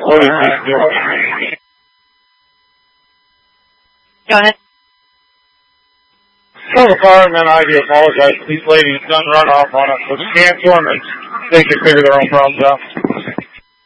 What is this doing? Go ahead. Tell the fireman I do apologize. These ladies done run off on us. Let's cancel them and they can figure their own problems out.